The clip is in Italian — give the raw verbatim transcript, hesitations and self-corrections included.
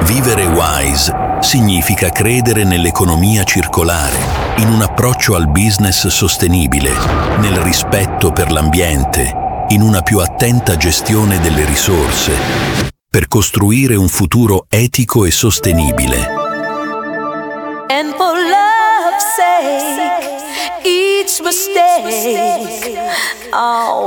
Vivere wise significa credere nell'economia circolare, in un approccio al business sostenibile, nel rispetto per l'ambiente, in una più attenta gestione delle risorse, per costruire un futuro etico e sostenibile. And for love's sake, each mistake, oh.